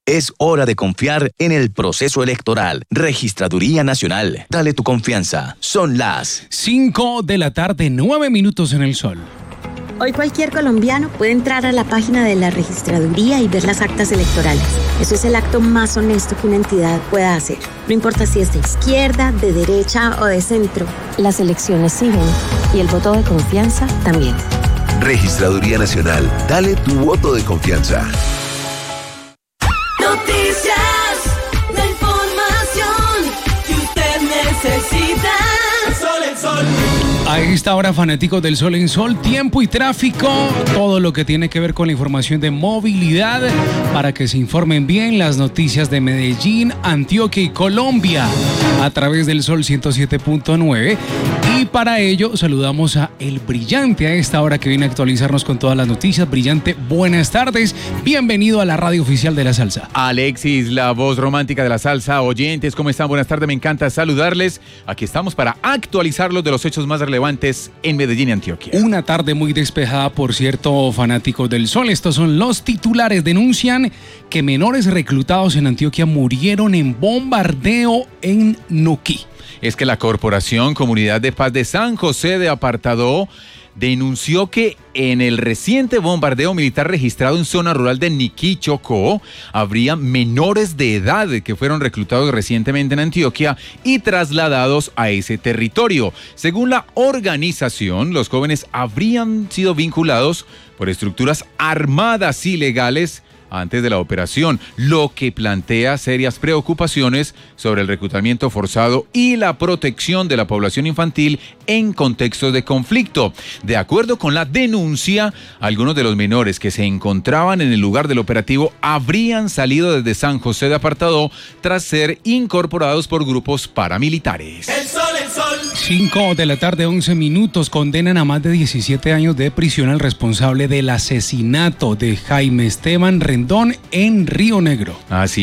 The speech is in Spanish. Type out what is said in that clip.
Es hora de confiar en el proceso electoral. Registraduría Nacional. Dale tu confianza. Son las 5 de la tarde, 9 minutos en el sol. Hoy cualquier colombiano puede entrar a la página de la registraduría y ver las actas electorales. Eso es el acto más honesto que una entidad pueda hacer. No importa si es de izquierda, de derecha o de centro. Las elecciones siguen y el voto de confianza también. Registraduría Nacional. Dale tu voto de confianza. Noticias, la información que usted necesita. El sol. A esta hora, fanáticos del Sol en Sol, tiempo y tráfico, todo lo que tiene que ver con la información de movilidad para que se informen bien las noticias de Medellín, Antioquia y Colombia a través del Sol 107.9. Y para ello saludamos a El Brillante a esta hora que viene a actualizarnos con todas las noticias. Brillante, buenas tardes, bienvenido a la radio oficial de la salsa. Alexis, la voz romántica de la salsa. Oyentes, ¿cómo están? Buenas tardes, me encanta saludarles. Aquí estamos para actualizarlos de los hechos más relevantes en Medellín y Antioquia. Una tarde muy despejada, por cierto, fanáticos del Sol. Estos son los titulares. Denuncian que menores reclutados en Antioquia murieron en bombardeo en Nuquí. Es que la Corporación Comunidad de Paz de San José de Apartadó denunció que en el reciente bombardeo militar registrado en zona rural de Niquí, Chocó, habría menores de edad que fueron reclutados recientemente en Antioquia y trasladados a ese territorio. Según la organización, los jóvenes habrían sido vinculados por estructuras armadas ilegales antes de la operación, lo que plantea serias preocupaciones sobre el reclutamiento forzado y la protección de la población infantil en contextos de conflicto. De acuerdo con la denuncia, algunos de los menores que se encontraban en el lugar del operativo habrían salido desde San José de Apartadó tras ser incorporados por grupos paramilitares. El sol. 5 de la tarde, 11 minutos. Condenan a más de 17 años de prisión al responsable del asesinato de Jaime Esteban Rendón en Río Negro. Así